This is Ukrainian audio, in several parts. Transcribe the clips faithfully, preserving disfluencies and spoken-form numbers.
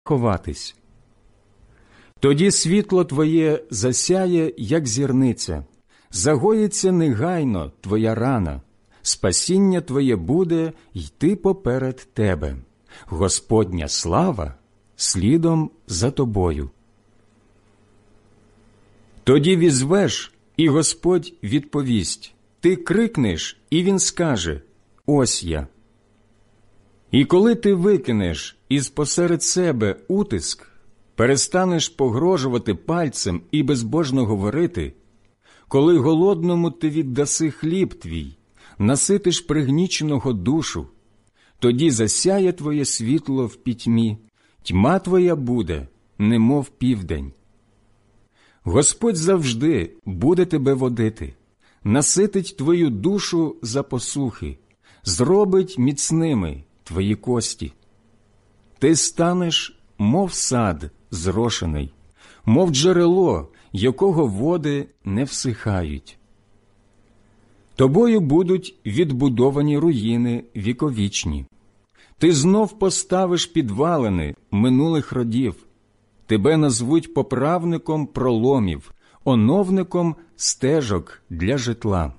ховатись. Тоді світло твоє засяє, як зірниця, загоїться негайно твоя рана, спасіння твоє буде йти поперед тебе, Господня слава слідом за тобою. Тоді візвеш, і Господь відповість, ти крикнеш, і Він скаже, ось я. І коли ти викинеш із посеред себе утиск, перестанеш погрожувати пальцем і безбожно говорити, коли голодному ти віддаси хліб твій, наситиш пригніченого душу, тоді засяє твоє світло в пітьмі, тьма твоя буде, немов південь. Господь завжди буде тебе водити, наситить твою душу за посухи, зробить міцними твої кості. Ти станеш, мов сад зрошений, мов джерело, якого води не всихають. Тобою будуть відбудовані руїни віковічні. Ти знов поставиш підвалини минулих родів. Тебе назвуть поправником проломів, оновником стежок для житла.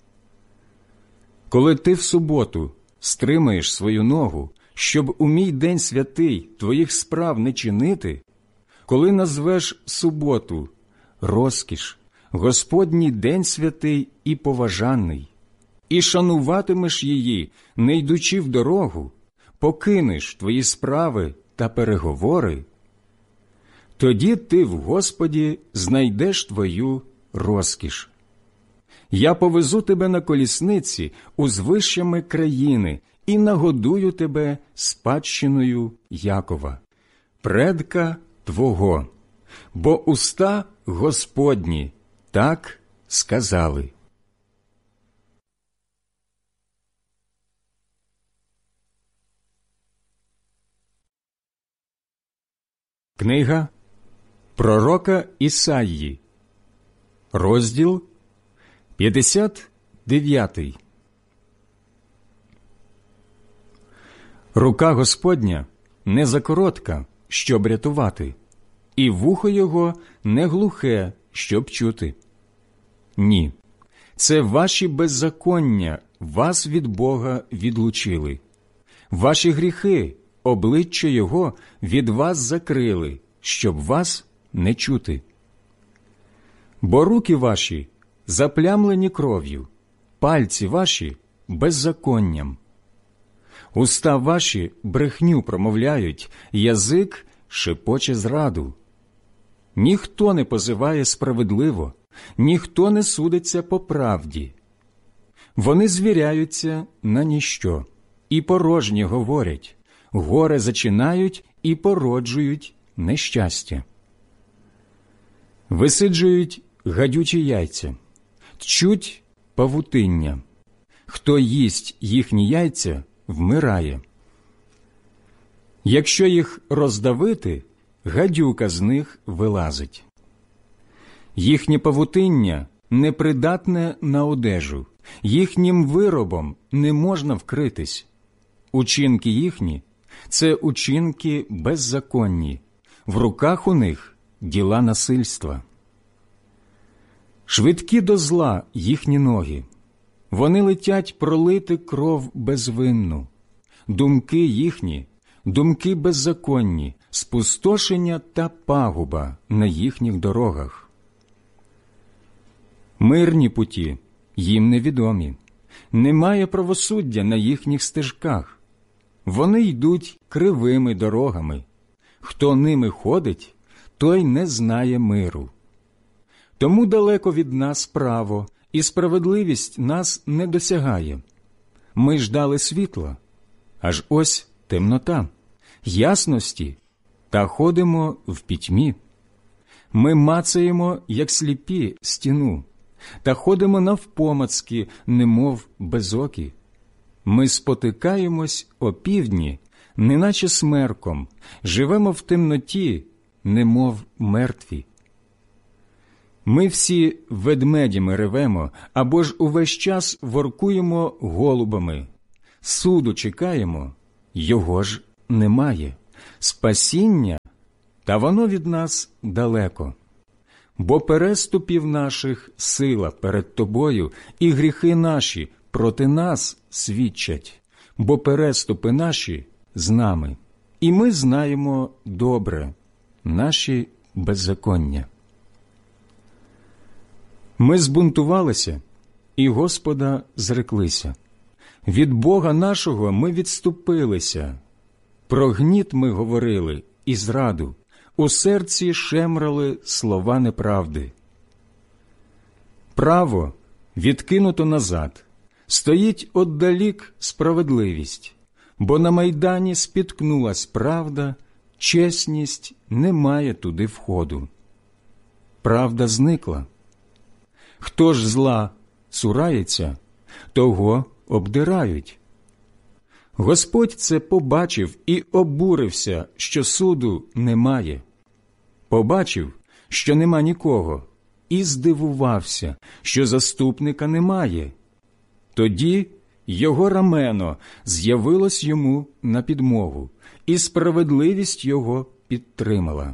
Коли ти в суботу стримаєш свою ногу, щоб у мій день святий твоїх справ не чинити, коли назвеш суботу розкіш, Господній день святий і поважаний, і шануватимеш її, не йдучи в дорогу, покинеш твої справи та переговори, тоді ти в Господі знайдеш твою розкіш. Я повезу тебе на колісниці узвищами країни і нагодую тебе спадщиною Якова, предка твого, бо уста Господні так сказали. Книга пророка Ісаї, розділ п'ятдесят дев'ятий. Рука Господня не закоротка, щоб рятувати, і вухо його не глухе, щоб чути. Ні, це ваші беззаконня вас від Бога відлучили. Ваші гріхи обличчя його від вас закрили, щоб вас не чути. Бо руки ваші заплямлені кров'ю, пальці ваші беззаконням. Уста ваші брехню промовляють, язик шепоче зраду. Ніхто не позиває справедливо, ніхто не судиться по правді. Вони звіряються на ніщо і порожнє говорять, горе зачинають і породжують нещастя. Висиджують гадючі яйця, тчуть павутиння. Хто їсть їхні яйця, вмирає. Якщо їх роздавити, гадюка з них вилазить. Їхнє павутиння непридатне на одежу, їхнім виробом не можна вкритись. Учинки їхні – це учинки беззаконні, в руках у них діла насильства. Швидкі до зла їхні ноги, вони летять пролити кров безвинну. Думки їхні – думки беззаконні, спустошення та пагуба на їхніх дорогах. Мирні путі їм невідомі, немає правосуддя на їхніх стежках. Вони йдуть кривими дорогами. Хто ними ходить, той не знає миру. Тому далеко від нас право, і справедливість нас не досягає. Ми ждали світла, аж ось темнота, ясності, та ходимо в пітьмі. Ми мацаємо, як сліпі, стіну, та ходимо навпомацки, немов безокі. Ми спотикаємось опівдні, неначе смерком, живемо в темноті, немов мертві. Ми всі ведмедями ревемо, або ж увесь час воркуємо голубами. Суду чекаємо, його ж немає, Спасіння, та воно від нас далеко. Бо переступів наших сила перед тобою, і гріхи наші проти нас свідчать, бо переступи наші з нами, і ми знаємо добре наші беззаконня. Ми збунтувалися, і Господа зреклися. Від Бога нашого ми відступилися. Про гніт ми говорили і зраду, у серці шемрали слова неправди. Право відкинуто назад, стоїть отдалік справедливість, бо на майдані спіткнулась правда, чесність не має туди входу. Правда зникла. Хто ж зла цурається, того обдирають. Господь це побачив і обурився, що суду немає. Побачив, що нема нікого, і здивувався, що заступника немає. Тоді його рамено з'явилось йому на підмогу, і справедливість його підтримала.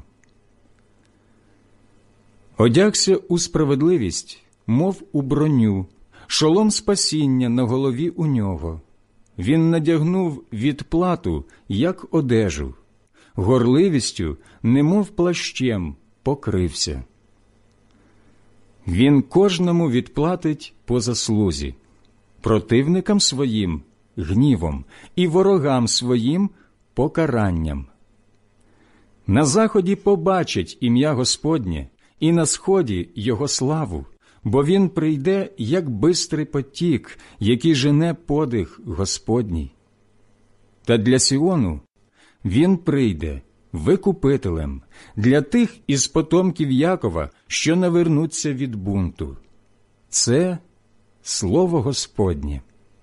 Одягся у справедливість, мов у броню, шолом спасіння на голові у нього. Він надягнув відплату, як одежу, горливістю, немов плащем, покрився. Він кожному відплатить по заслузі, противникам своїм – гнівом, і ворогам своїм – покаранням. На заході побачать ім'я Господнє, і на сході його славу, бо він прийде, як бистрий потік, який жене подих Господній. Та для Сіону він прийде викупителем, для тих із потомків Якова, що навернуться від бунту. Це слово Господнє.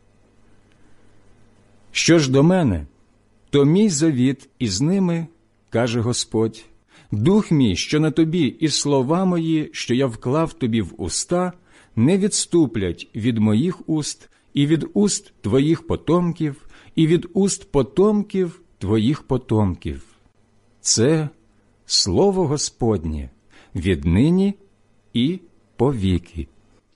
Що ж до мене, то мій завіт із ними, каже Господь, дух мій, що на тобі, і слова мої, що я вклав тобі в уста, не відступлять від моїх уст, і від уст твоїх потомків, і від уст потомків твоїх потомків. Це слово Господнє віднині і повіки.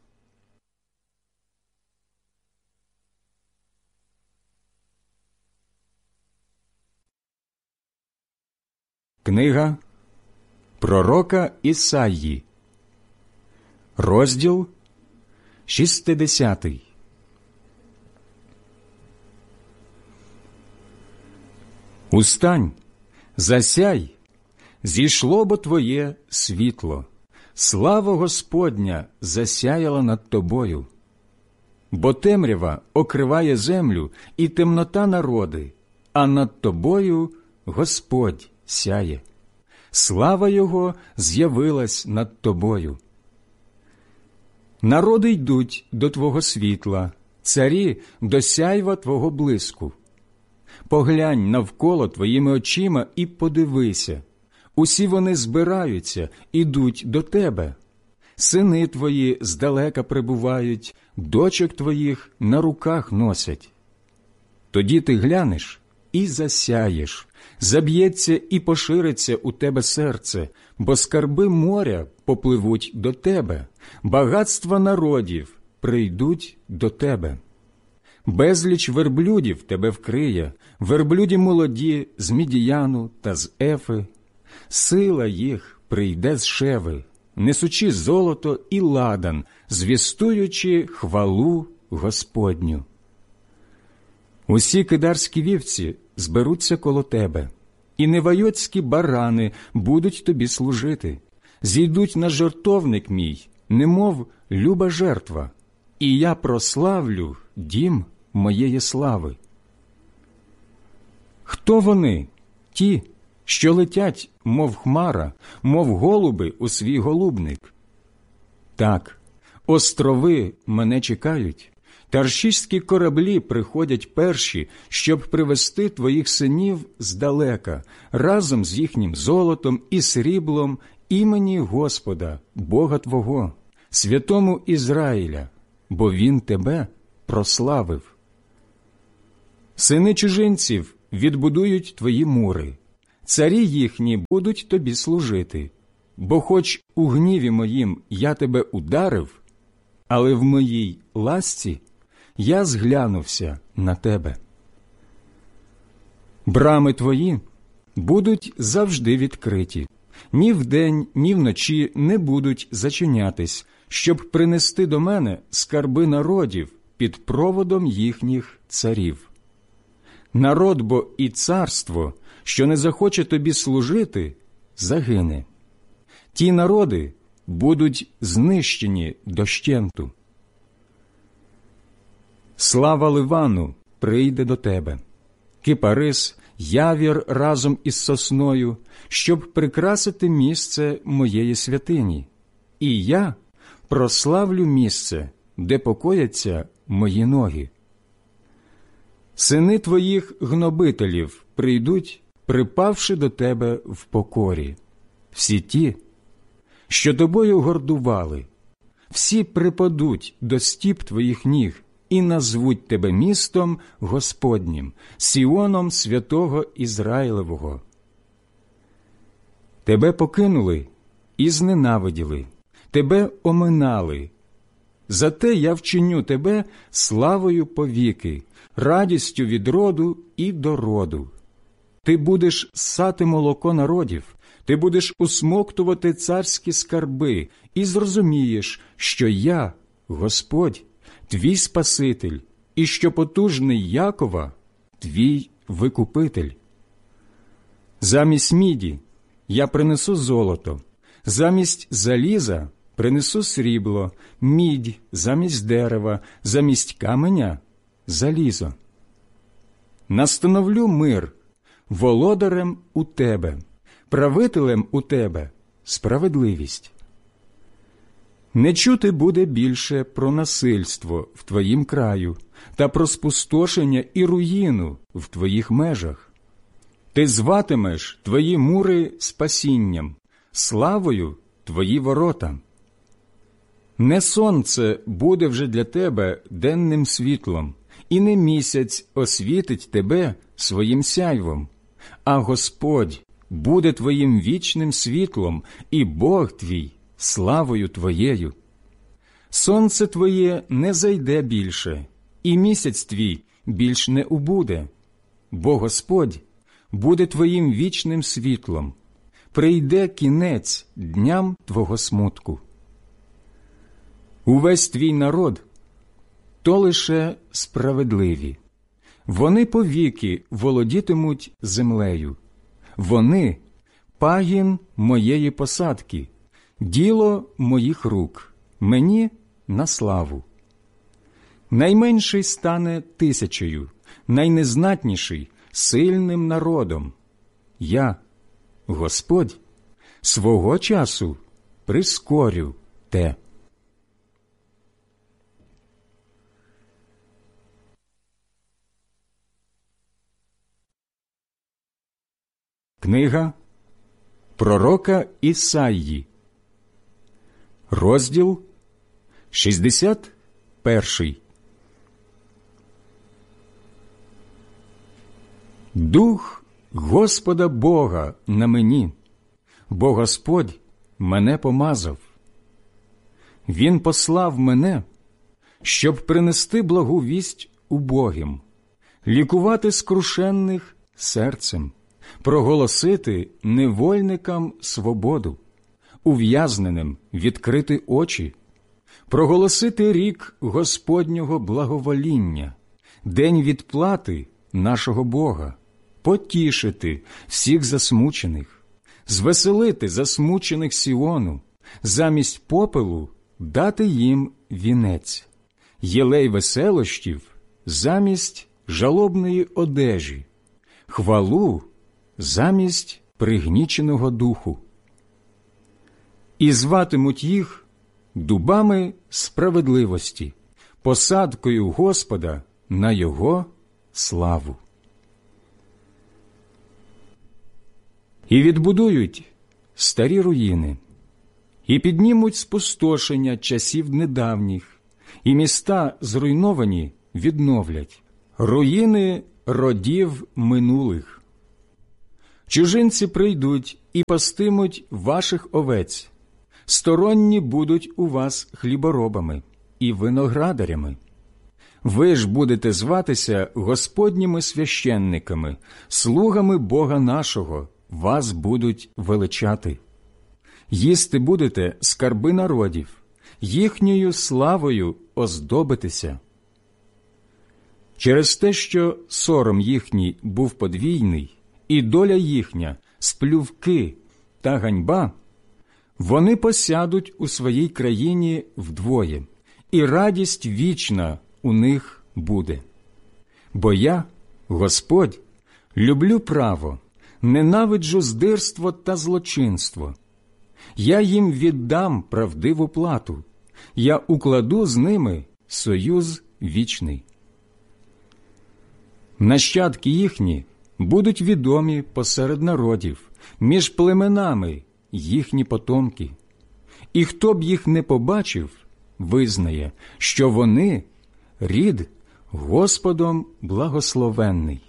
Книга пророка Ісаї, розділ шістдесятий. Устань, засяй, зійшло бо твоє світло, слава Господня засяяла над тобою. Бо темрява окриває землю і темнота народи, а над тобою Господь сяє. Слава Його з'явилась над тобою. Народи йдуть до твого світла, царі до сяйва твого блиску. Поглянь навколо твоїми очима і подивися. Усі вони збираються, ідуть до тебе. Сини твої здалека прибувають, дочок твоїх на руках носять. Тоді ти глянеш і засяєш, заб'ється і пошириться у тебе серце, бо скарби моря попливуть до тебе, багатства народів прийдуть до тебе. Безліч верблюдів тебе вкриє, верблюді молоді з Мідіяну та з Ефи. Сила їх прийде з Шеви, несучи золото і ладан, звістуючи хвалу Господню. Усі кидарські вівці зберуться коло тебе, і невайотські барани будуть тобі служити. Зійдуть на жертовник мій, немов люба жертва, і я прославлю дім моєї слави. Хто вони, ті, що летять, мов хмара, мов голуби у свій голубник? Так, острови мене чекають, таршиські кораблі приходять перші, щоб привезти твоїх синів здалека, разом з їхнім золотом і сріблом імені Господа, Бога твого, святому Ізраїля, бо Він тебе прославив. Сини чужинців відбудують твої мури, царі їхні будуть тобі служити, бо хоч у гніві моїм я тебе ударив, але в моїй ласці я зглянувся на тебе. Брами твої будуть завжди відкриті, ні вдень, ні вночі не будуть зачинятись, щоб принести до мене скарби народів під проводом їхніх царів. Народ бо і царство, що не захоче тобі служити, загине. Ті народи будуть знищені дощенту. Слава Ливану прийде до тебе, кипарис, явір разом із сосною, щоб прикрасити місце моєї святині. І я прославлю місце, де покояться мої ноги. Сини твоїх гнобителів прийдуть, припавши до тебе в покорі. Всі ті, що тобою гордували, всі припадуть до стіп твоїх ніг і назвуть тебе містом Господнім, Сіоном святого Ізраїлевого. Тебе покинули і зненавиділи, тебе оминали. Зате я вчиню тебе славою повіки, радістю від роду і до роду. Ти будеш ссати молоко народів, ти будеш усмоктувати царські скарби і зрозумієш, що я, Господь, твій Спаситель, і що потужний Якова – твій Викупитель. Замість міді я принесу золото, замість заліза принесу срібло, мідь замість дерева, замість каменя – залізо. Настановлю мир, володарем у тебе, правителем у тебе справедливість. Не чути буде більше про насильство в твоїм краю та про спустошення і руїну в твоїх межах. Ти зватимеш твої мури спасінням, славою твої ворота. Не сонце буде вже для тебе денним світлом, і не місяць освітить тебе своїм сяйвом, а Господь буде твоїм вічним світлом, і Бог твій славою твоєю. Сонце твоє не зайде більше, і місяць твій більш не убуде, бо Господь буде твоїм вічним світлом, прийде кінець дням твого смутку. Увесь твій народ – то лише справедливі. Вони повіки володітимуть землею. Вони – пагін моєї посадки, діло моїх рук, мені на славу. Найменший стане тисячею, найнезнатніший – сильним народом. Я, Господь, свого часу прискорю те. Книга пророка Ісаї, розділ шістдесят перший. Дух Господа Бога на мені, бо Господь мене помазав. Він послав мене, щоб принести благу вість убогим, лікувати скрушенних серцем, проголосити невольникам свободу, ув'язненим відкрити очі, проголосити рік Господнього благовоління, день відплати нашого Бога, потішити всіх засмучених, звеселити засмучених Сіону, замість попелу дати їм вінець, єлей веселощів замість жалобної одежі, хвалу замість пригніченого духу. І зватимуть їх дубами справедливості, посадкою Господа на Його славу. І відбудують старі руїни, і піднімуть спустошення часів недавніх, і міста зруйновані відновлять, руїни родів минулих. Чужинці прийдуть і пастимуть ваших овець, сторонні будуть у вас хліборобами і виноградарями. Ви ж будете зватися Господніми священниками, слугами Бога нашого, вас будуть величати. Їсти будете скарби народів, їхньою славою оздобитеся. Через те, що сором їхній був подвійний, і доля їхня – сплювки та ганьба, вони посядуть у своїй країні вдвоє, і радість вічна у них буде. Бо я, Господь, люблю право, ненавиджу здирство та злочинство. Я їм віддам правдиву плату, я укладу з ними союз вічний. Нащадки їхні будуть відомі посеред народів, між племенами їхні потомки. І хто б їх не побачив, визнає, що вони – рід Господом благословенний.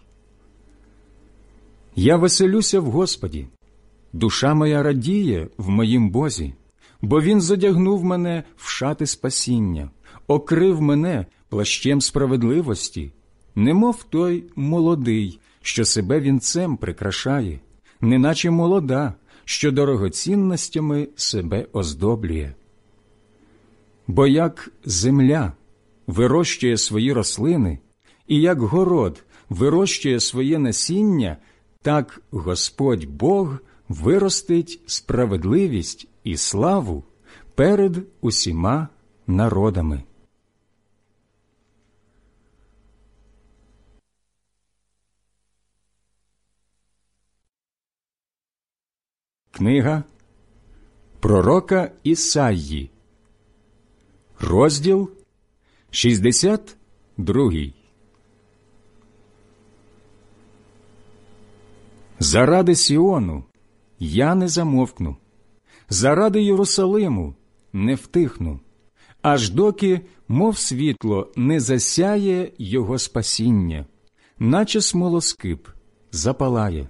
Я веселюся в Господі, душа моя радіє в моїм Бозі, бо Він зодягнув мене в шати спасіння, окрив мене плащем справедливості, немов той молодий, що себе вінцем прикрашає, неначе молода, що дорогоцінностями себе оздоблює. Бо як земля вирощує свої рослини, і як город вирощує своє насіння, так Господь Бог виростить справедливість і славу перед усіма народами. Книга пророка Ісаї, розділ шістдесят другий. Заради Сіону я не замовкну, заради Єрусалиму не втихну, аж доки, мов світло, не засяє його спасіння, наче смолоскип запалає.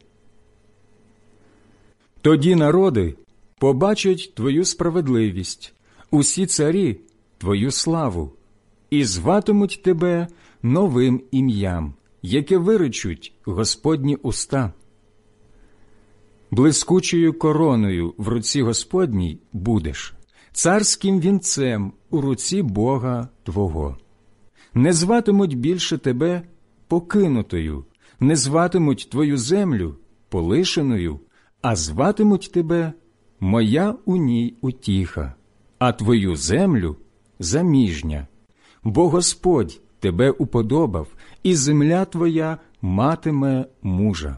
Тоді народи побачать твою справедливість, усі царі твою славу, і зватимуть тебе новим ім'ям, яке виречуть Господні уста. Блискучою короною в руці Господній будеш, царським вінцем у руці Бога твого. Не зватимуть більше тебе покинутою, не зватимуть твою землю полишеною, а зватимуть тебе «Моя у ній утіха», а твою землю «Заміжня». Бо Господь тебе уподобав, і земля твоя матиме мужа.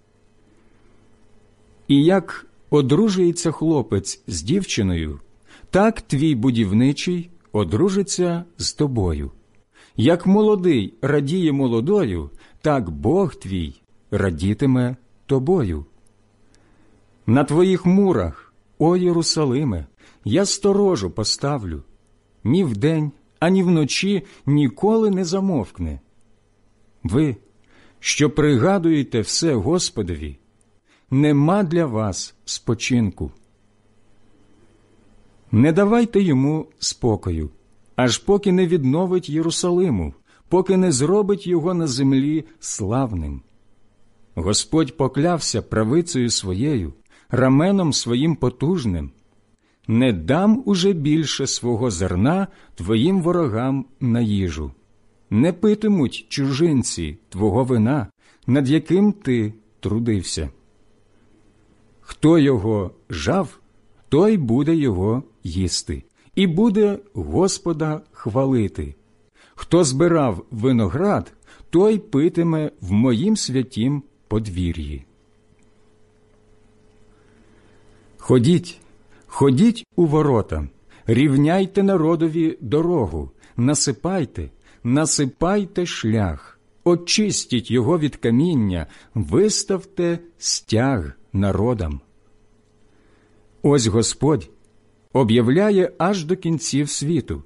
І як одружується хлопець з дівчиною, так твій будівничий одружиться з тобою. Як молодий радіє молодою, так Бог твій радітиме тобою. На твоїх мурах, о Єрусалиме, я сторожу поставлю. Ні вдень, ані вночі ніколи не замовкне. Ви, що пригадуєте все Господові, нема для вас спочинку. Не давайте йому спокою, аж поки не відновить Єрусалиму, поки не зробить його на землі славним. Господь поклявся правицею своєю, раменом своїм потужним. Не дам уже більше свого зерна твоїм ворогам на їжу. Не питимуть чужинці твого вина, над яким ти трудився. Хто його жав, той буде його їсти, і буде Господа хвалити. Хто збирав виноград, той питиме в моїм святім подвір'ї. Ходіть, ходіть у ворота, рівняйте народові дорогу, насипайте, насипайте шлях, очистіть його від каміння, виставте стяг народам. Ось Господь об'являє аж до кінців світу.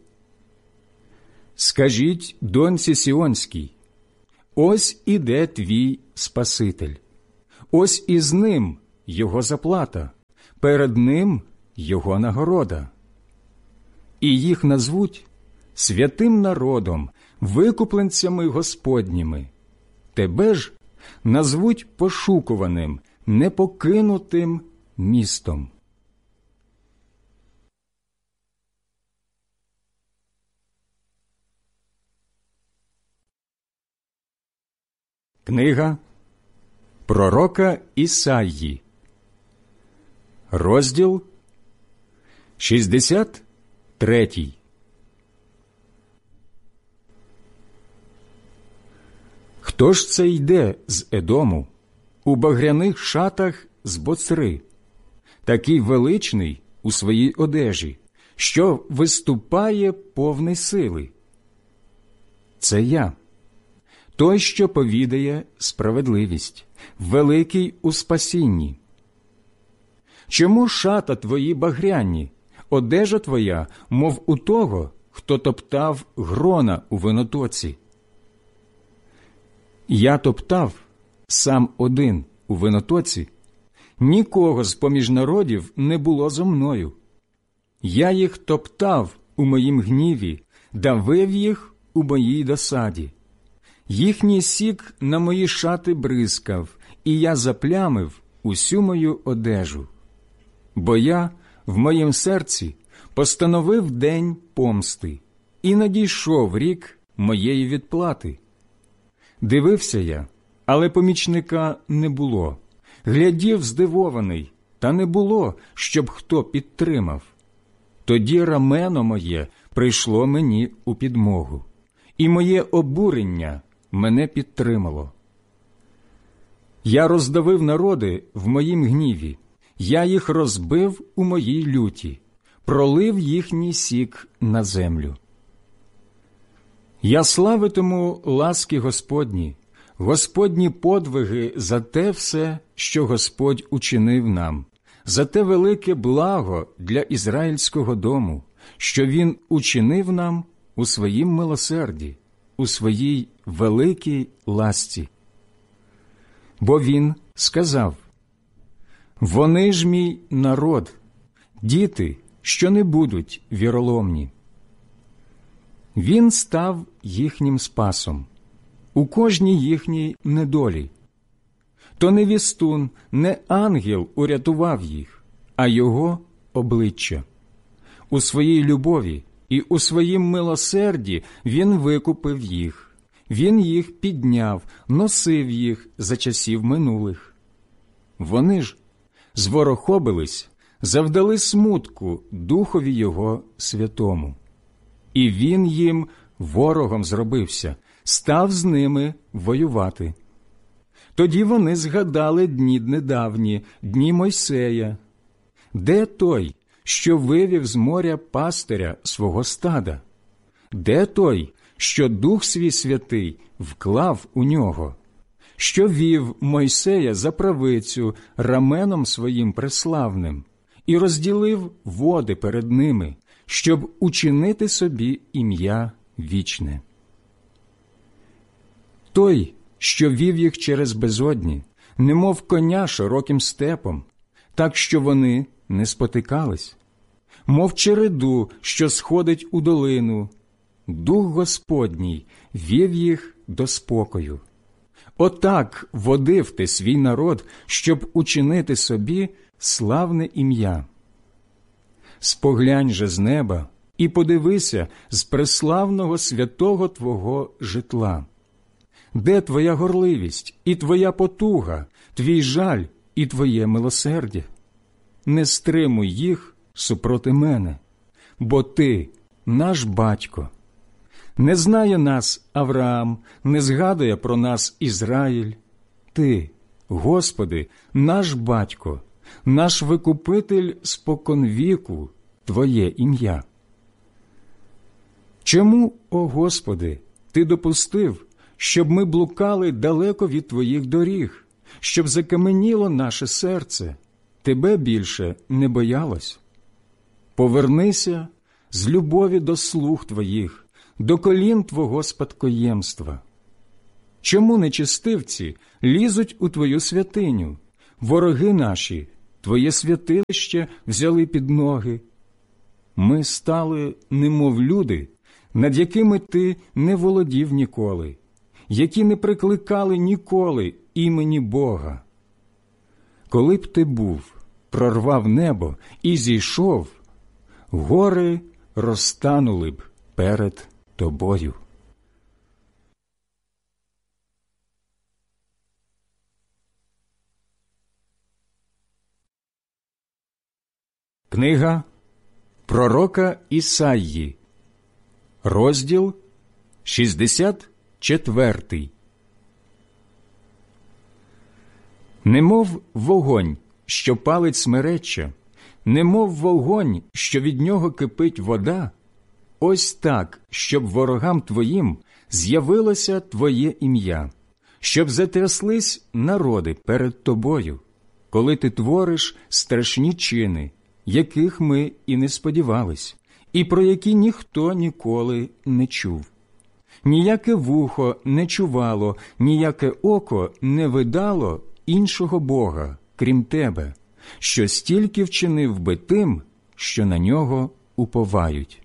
Скажіть доньці Сіонській, ось іде твій Спаситель. Ось із ним його заплата, перед ним його нагорода. І їх назвуть святим народом, викупленцями Господніми. Тебе ж назвуть пошукуваним, непокинутим містом. Книга пророка Ісаї, розділ шістдесят третій. Хто ж це йде з Едому у багряних шатах з Боцри, такий величний у своїй одежі, що виступає повний сили? Це я, той, що повідає справедливість, великий у спасінні. Чому шата твої багряні, одежа твоя, мов у того, хто топтав грона у винотоці? Я топтав сам один у винотоці, нікого з-поміж народів не було зо мною. Я їх топтав у моїм гніві, давив їх у моїй досаді. Їхній сік на мої шати бризкав, і я заплямив усю мою одежу. Бо я в моїм серці постановив день помсти, і надійшов рік моєї відплати. Дивився я, але помічника не було. Глядів здивований, та не було, щоб хто підтримав. Тоді рамено моє прийшло мені у підмогу, і моє обурення мене підтримало. Я роздавив народи в моїм гніві, я їх розбив у моїй люті, пролив їхній сік на землю. Я славитиму ласки Господні, Господні подвиги за те все, що Господь учинив нам, за те велике благо для ізраїльського дому, що Він учинив нам у своїм милосерді, у своїй великій ласці. Бо Він сказав: «Вони ж мій народ, діти, що не будуть віроломні». Він став їхнім спасом у кожній їхній недолі. То не вістун, не ангел урятував їх, а його обличчя. У своїй любові і у своїм милосерді він викупив їх. Він їх підняв, носив їх за часів минулих. Вони ж зворохобились, завдали смутку Духові Його Святому. І він їм ворогом зробився, став з ними воювати. Тоді вони згадали дні недавні, дні Мойсея. Де той, що вивів з моря пастиря свого стада? Де той, що Дух свій святий вклав у нього? Що вів Мойсея за правицю раменом своїм преславним і розділив води перед ними, щоб учинити собі ім'я вічне? Той, що вів їх через безодні, немов коня широким степом, так що вони не спотикались, мов череду, що сходить у долину, Дух Господній вів їх до спокою. Отак водив ти свій народ, щоб учинити собі славне ім'я. Споглянь же з неба і подивися з преславного святого твого житла. Де твоя горливість і твоя потуга, твій жаль і твоє милосердя? Не стримуй їх супроти мене, бо ти наш батько. Не знає нас Авраам, не згадує про нас Ізраїль. Ти, Господи, наш батько, наш викупитель споконвіку, Твоє ім'я. Чому, о Господи, Ти допустив, щоб ми блукали далеко від Твоїх доріг, щоб закаменіло наше серце, Тебе більше не боялось? Повернися з любові до слуг Твоїх, до колін Твого спадкоємства. Чому нечестивці лізуть у твою святиню? Вороги наші твоє святилище взяли під ноги. Ми стали, немов люди, над якими ти не володів ніколи, які не прикликали ніколи імені Бога. Коли б ти був, прорвав небо і зійшов, гори розтанули б перед тобою. Книга пророка Ісаї, розділ шістдесят четвертий. Немов вогонь, що палить смереччя, немов вогонь, що від нього кипить вода, ось так, щоб ворогам твоїм з'явилося твоє ім'я, щоб затряслись народи перед тобою, коли ти твориш страшні чини, яких ми і не сподівались, і про які ніхто ніколи не чув. Ніяке вухо не чувало, ніяке око не видало іншого Бога, крім тебе, що стільки вчинив би тим, що на нього уповають.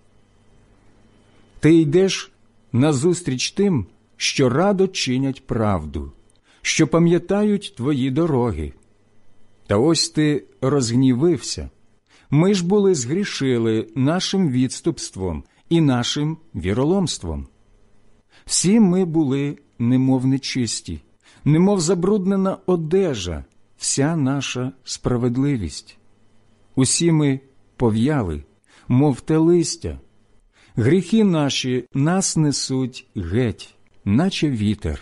Ти йдеш назустріч тим, що радо чинять правду, що пам'ятають твої дороги. Та ось ти розгнівився. Ми ж були згрішили нашим відступством і нашим віроломством. Всі ми були немов нечисті, немов забруднена одежа, вся наша справедливість. Усі ми пов'яли, мов те листя. Гріхи наші нас несуть геть, наче вітер.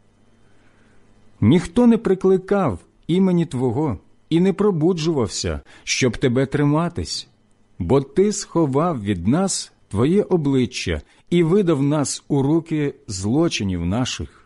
Ніхто не прикликав імені Твого і не пробуджувався, щоб тебе триматись, бо ти сховав від нас Твоє обличчя і видав нас у руки злочинів наших.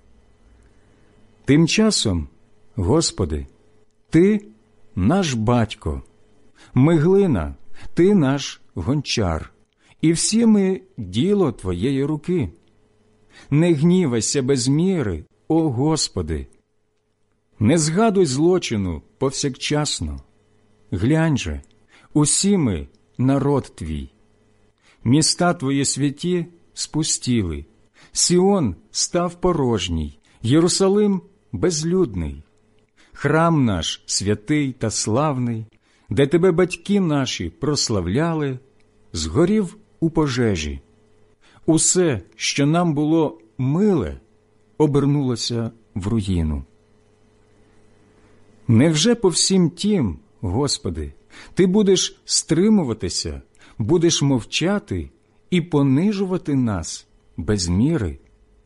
Тим часом, Господи, Ти наш батько, ми глина, Ти наш гончар, і всі ми діло Твоєї руки. Не гнівайся без міри, о Господи, не згадуй злочину повсякчасно. Глянь же, усі ми народ Твій. Міста Твої святі спустіли, Сіон став порожній, Єрусалим безлюдний. Храм наш святий та славний, де Тебе батьки наші прославляли, згорів у пожежі. Усе, що нам було миле, обернулося в руїну. Невже по всім тім, Господи, Ти будеш стримуватися, будеш мовчати і понижувати нас без міри?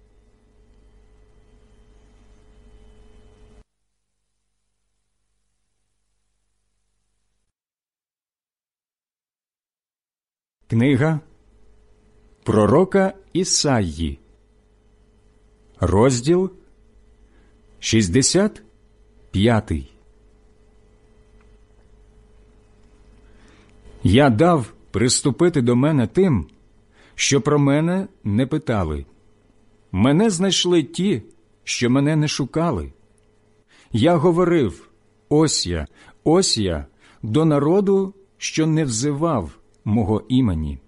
Книга пророка Ісаї, розділ шістдесят п'ятий. Я дав приступити до мене тим, що про мене не питали. Мене знайшли ті, що мене не шукали. Я говорив: ось я, ось я, до народу, що не взивав мого імені.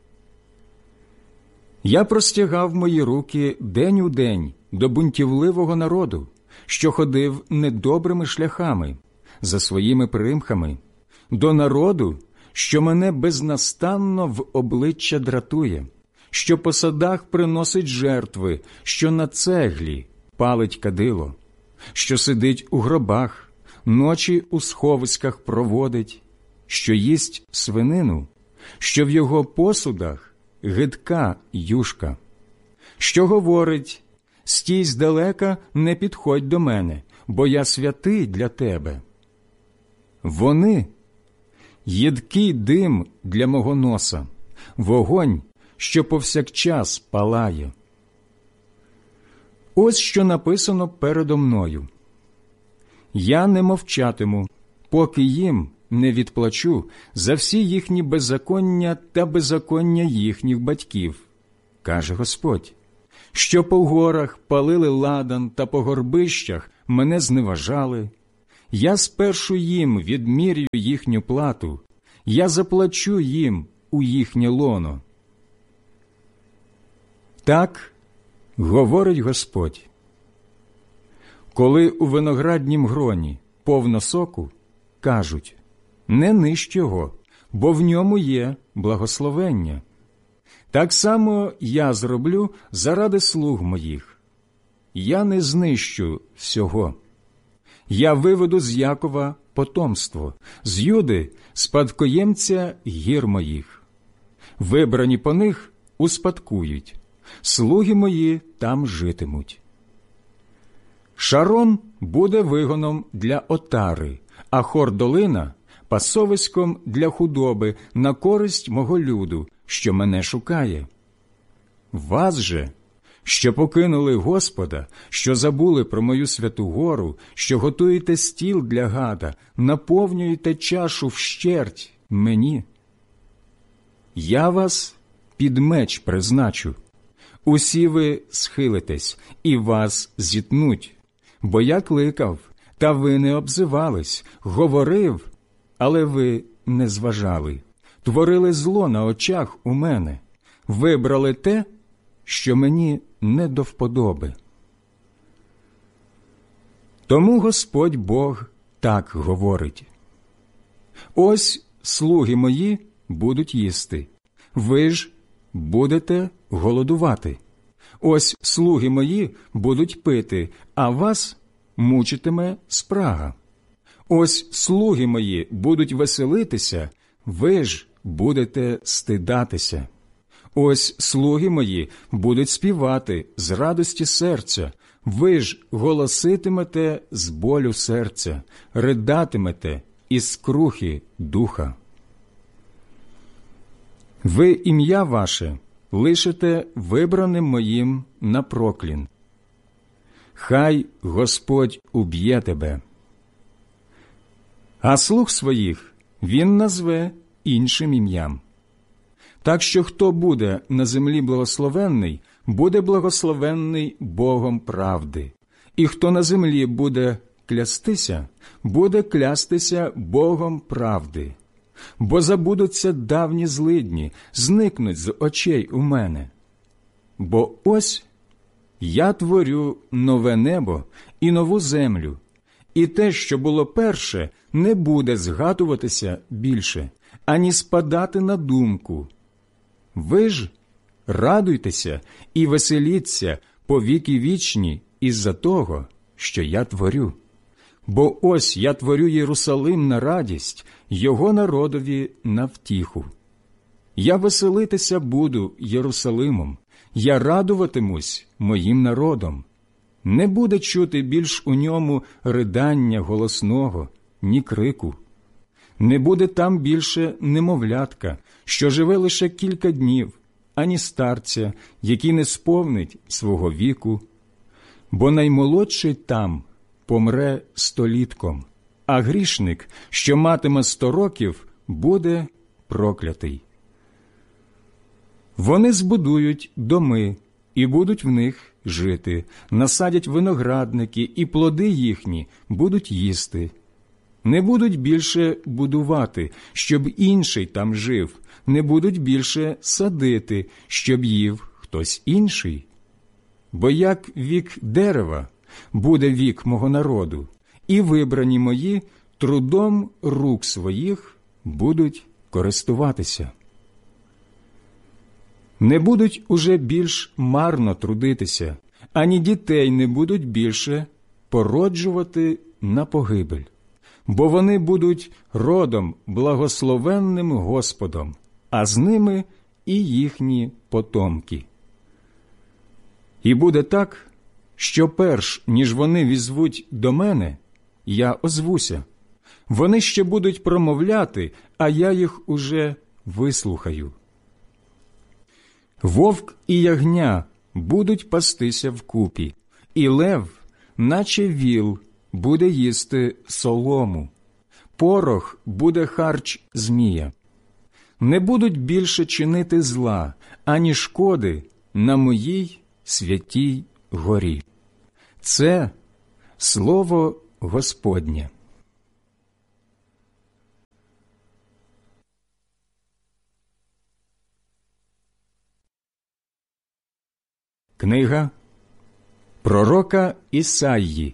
Я простягав мої руки день у день до бунтівливого народу, що ходив недобрими шляхами, за своїми примхами, до народу, що мене безнастанно в обличчя дратує, що по садах приносить жертви, що на цеглі палить кадило, що сидить у гробах, ночі у сховиськах проводить, що їсть свинину, що в його посудах гидка юшка, що говорить: стій здалека, не підходь до мене, бо я святий для тебе. Вони – їдкий дим для мого носа, вогонь, що повсякчас палає. Ось що написано передо мною. Я не мовчатиму, поки їм не відплачу за всі їхні беззаконня та беззаконня їхніх батьків, каже Господь, що по горах палили ладан та по горбищах мене зневажали. Я спершу їм відмірю їхню плату, я заплачу їм у їхнє лоно. Так говорить Господь. Коли у винограднім гроні повно соку, кажуть, не нищ його, бо в ньому є благословення. Так само я зроблю заради слуг моїх. Я не знищу всього. Я виведу з Якова потомство, з Юди спадкоємця гір моїх. Вибрані по них успадкують, слуги мої там житимуть. Шарон буде вигоном для отари, а Хор-долина – пасовиськом для худоби на користь мого люду, що мене шукає. Вас же, що покинули Господа, що забули про мою святу гору, що готуєте стіл для гада, наповнюєте чашу вщерть мені. Я вас під меч призначу. Усі ви схилитесь, і вас зітнуть. Бо я кликав, та ви не обзивались, говорив, але ви не зважали. Творили зло на очах у мене, вибрали те, що мені не до вподоби. Тому Господь Бог так говорить. Ось слуги мої будуть їсти, ви ж будете голодувати. Ось слуги мої будуть пити, а вас мучитиме спрага. Ось слуги мої будуть веселитися, ви ж будете стидатися. Ось слуги мої будуть співати з радості серця, ви ж голоситимете з болю серця, ридатимете із скрухи духа. Ви ім'я ваше лишите вибраним моїм на проклін. Хай Господь уб'є тебе. А слуг своїх він назве іншим ім'ям. Так що хто буде на землі благословенний, буде благословенний Богом правди. І хто на землі буде клястися, буде клястися Богом правди. Бо забудуться давні злидні, зникнуть з очей у мене. Бо ось я творю нове небо і нову землю, і те, що було перше, не буде згадуватися більше, ані спадати на думку. Ви ж радуйтеся і веселіться по віки вічні із-за того, що я творю. Бо ось я творю Єрусалим на радість, його народові на втіху. Я веселитися буду Єрусалимом, я радуватимусь моїм народом. Не буде чути більш у ньому ридання голосного, ні крику. Не буде там більше немовлятка, що живе лише кілька днів, ані старця, який не сповнить свого віку. Бо наймолодший там помре столітком, а грішник, що матиме сто років, буде проклятий. Вони збудують доми і будуть в них жити, насадять виноградники, і плоди їхні будуть їсти. Не будуть більше будувати, щоб інший там жив, не будуть більше садити, щоб їв хтось інший. Бо як вік дерева буде вік мого народу, і вибрані мої трудом рук своїх будуть користуватися. Не будуть уже більш марно трудитися, ані дітей не будуть більше породжувати на погибель, бо вони будуть родом благословенним Господом, а з ними і їхні потомки. І буде так, що перш, ніж вони візвуть до мене, я озвуся. Вони ще будуть промовляти, а я їх уже вислухаю. Вовк і ягня будуть пастися вкупі, і лев, наче віл, буде їсти солому. Порох буде харч змія. Не будуть більше чинити зла, ані шкоди на моїй святій горі. Це слово Господнє. Книга пророка Ісаї,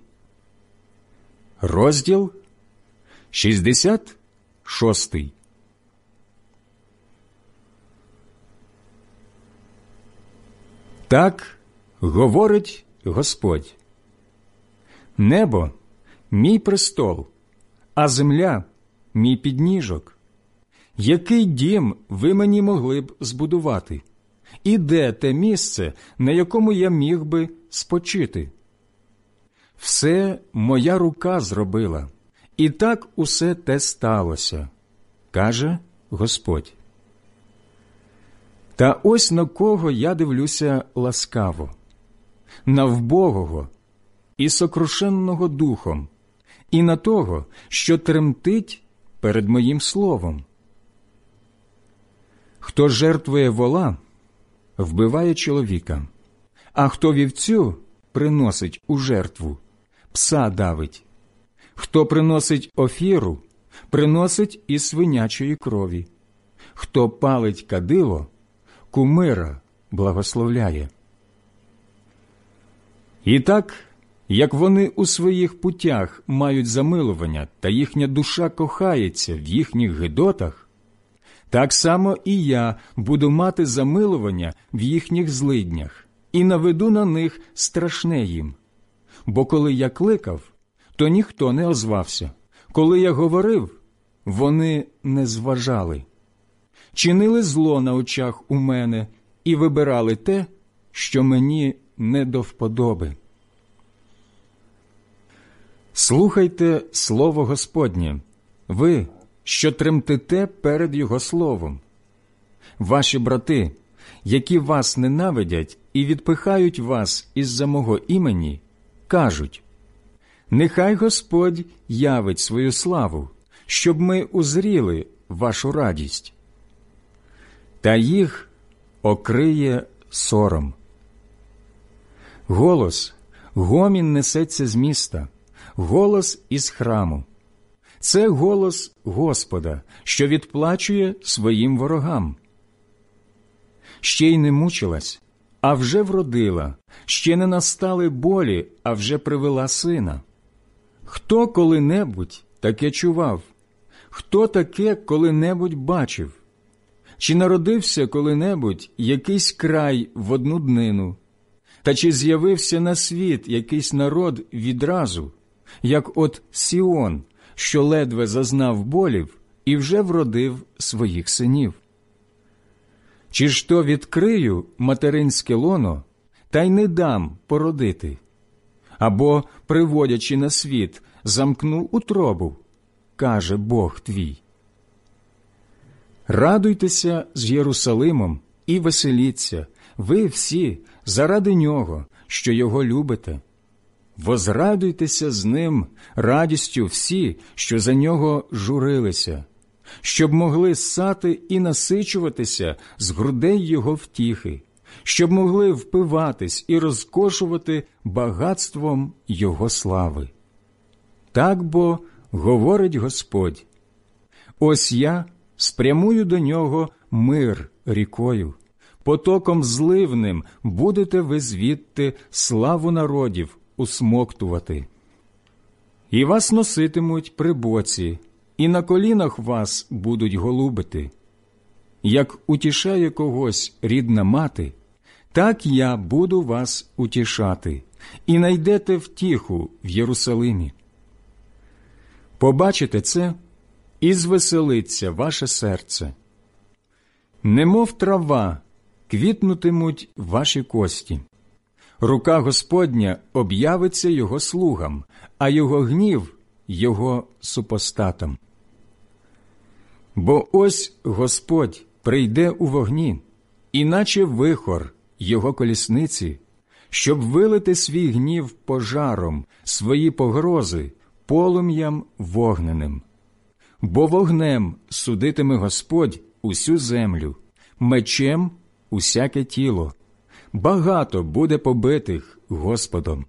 розділ шістдесят шостий. Так говорить Господь: небо – мій престол, а земля – мій підніжок. Який дім ви мені могли б збудувати? І де те місце, на якому я міг би спочити? Все моя рука зробила, і так усе те сталося, каже Господь. Та ось на кого я дивлюся ласкаво, на вбогого і сокрушенного духом, і на того, що тремтить перед моїм словом. Хто жертвує вола, вбиває чоловіка, а хто вівцю приносить у жертву, пса давить. Хто приносить офіру, приносить і свинячої крові. Хто палить кадило, кумира благословляє. І так, як вони у своїх путях мають замилування, та їхня душа кохається в їхніх гидотах, так само і я буду мати замилування в їхніх злиднях і наведу на них страшне їм. Бо коли я кликав, то ніхто не озвався. Коли я говорив, вони не зважали. Чинили зло на очах у мене і вибирали те, що мені не до вподоби. Слухайте слово Господнє, ви, що тремтите перед Його словом. Ваші брати, які вас ненавидять і відпихають вас із-за мого імені, кажуть: нехай Господь явить свою славу, щоб ми узріли вашу радість. Та їх окриє сором. Голос, гомін несеться з міста, голос із храму. Це голос Господа, що відплачує своїм ворогам. Ще й не мучилась, а вже вродила, ще не настали болі, а вже привела сина. Хто коли-небудь таке чував? Хто таке коли-небудь бачив? Чи народився коли-небудь якийсь край в одну днину? Та чи з'явився на світ якийсь народ відразу, як от Сіон, що ледве зазнав болів і вже вродив своїх синів? Чи ж то відкрию материнське лоно, та й не дам породити? Або, приводячи на світ, замкну утробу, каже Бог твій. Радуйтеся з Єрусалимом і веселіться, ви всі, заради нього, що його любите. Возрадуйтеся з ним радістю всі, що за нього журилися, щоб могли ссати і насичуватися з грудей його втіхи, щоб могли впиватись і розкошувати багатством його слави. Так бо говорить Господь: ось я спрямую до нього мир рікою, потоком зливним будете ви звідти славу народів усмоктувати. І вас носитимуть при боці, і на колінах вас будуть голубити. Як утішає когось рідна мати, так я буду вас утішати, і найдете втіху в Єрусалимі. Побачите це, і звеселиться ваше серце. Немов трава квітнутимуть ваші кості. Рука Господня об'явиться його слугам, а його гнів – його супостатам. Бо ось Господь прийде у вогні, іначе вихор його колісниці, щоб вилити свій гнів пожаром, свої погрози полум'ям вогненим. Бо вогнем судитиме Господь усю землю, мечем усяке тіло, багато буде побитих Господом.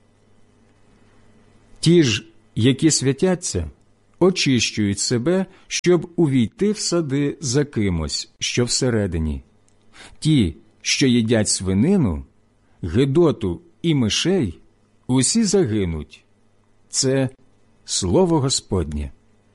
Ті ж, які святяться, очищують себе, щоб увійти в сади за кимось, що всередині. Ті, що їдять свинину, гидоту і мишей, усі загинуть. Це слово Господнє.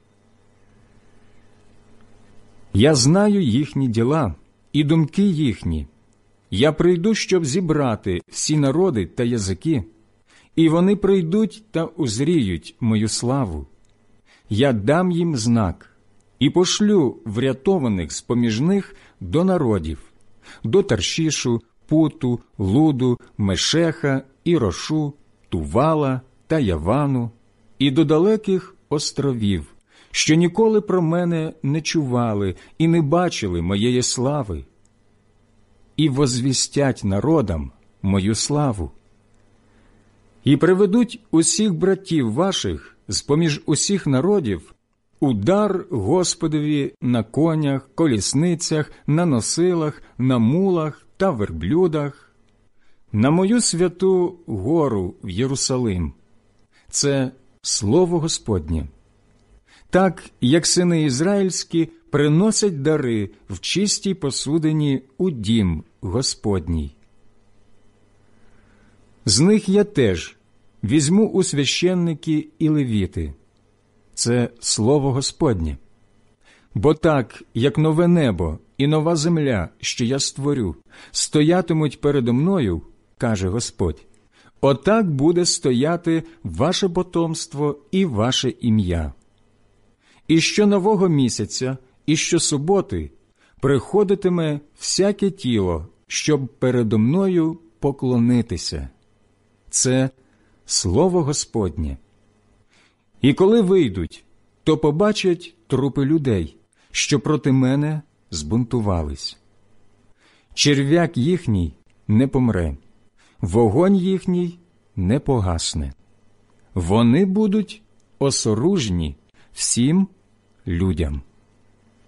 Я знаю їхні діла і думки їхні. Я прийду, щоб зібрати всі народи та язики, і вони прийдуть та узріють мою славу. Я дам їм знак і пошлю врятованих з-поміж них до народів, до Таршішу, Путу, Луду, Мешеха, Ірошу, Тувала та Явану, і до далеких островів, що ніколи про мене не чували і не бачили моєї слави, і возвістять народам мою славу. І приведуть усіх братів ваших з-поміж усіх народів у дар Господові на конях, колісницях, на носилах, на мулах та верблюдах, на мою святу гору в Єрусалим. Це слово Господнє. Так, як сини ізраїльські приносять дари в чистій посудині у дім Господній. З них я теж візьму у священники і левіти. Це слово Господнє. Бо так, як нове небо і нова земля, що я створю, стоятимуть передо мною, каже Господь, отак буде стояти ваше потомство і ваше ім'я. І що нового місяця, і щосуботи приходитиме всяке тіло, щоб передо мною поклонитися. Це слово Господнє. І коли вийдуть, то побачать трупи людей, що проти мене збунтувались. Черв'як їхній не помре, вогонь їхній не погасне. Вони будуть осоружні всім людям.